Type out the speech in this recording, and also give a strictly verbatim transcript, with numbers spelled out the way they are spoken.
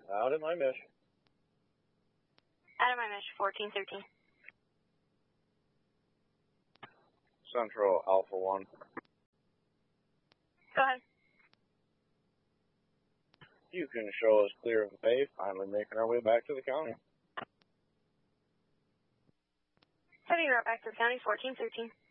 Out in my mesh. Out of my mesh, fourteen thirteen. Central Alpha one. Go ahead. You can show us clear of the bay, finally making our way back to the county. Heavy route back to the county, fourteen thirteen.